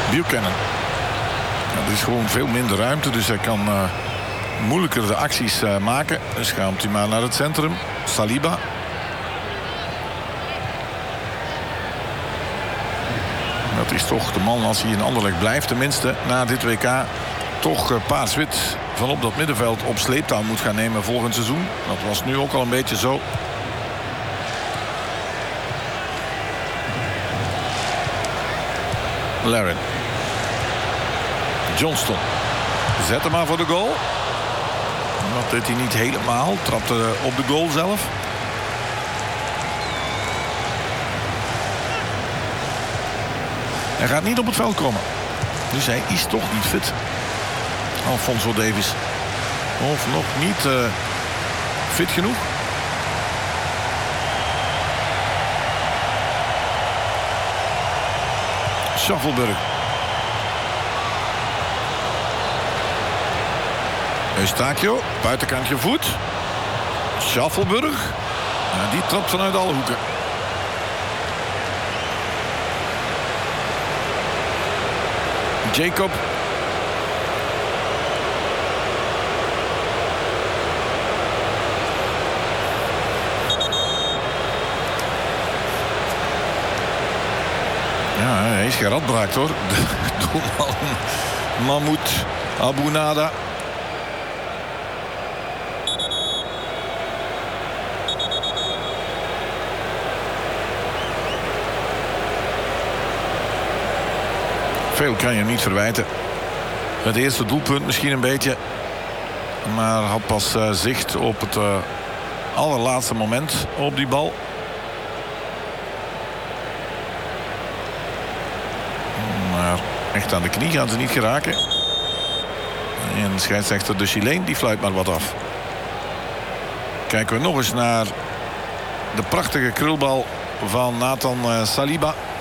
Buchanan. Er is gewoon veel minder ruimte, dus hij kan moeilijker de acties maken. Dus gaat hij maar naar het centrum. Saliba. Dat is toch de man, als hij in Anderlecht blijft, tenminste na dit WK, toch paars-wit van op dat middenveld op sleeptouw moet gaan nemen volgend seizoen. Dat was nu ook al een beetje zo. Larin. Johnston. Zet hem maar voor de goal. Dat deed hij niet helemaal. Trapte op de goal zelf. Hij gaat niet op het veld komen. Dus hij is toch niet fit. Alphonso Davies. Of nog niet fit genoeg. Schaffelburg. Eustachio, buitenkantje voet. Schaffelburg. Ja, die trapt vanuit alle hoeken. Jacob. Ja, hij is geradbraakt hoor. De doelman Mahmoud Abou-Nada. Veel kan je hem niet verwijten. Het eerste doelpunt misschien een beetje. Maar had pas zicht op het allerlaatste moment op die bal. Maar echt aan de knie gaan ze niet geraken. En scheidsrechter de Chileen die fluit maar wat af. Kijken we nog eens naar de prachtige krulbal van Nathan Saliba.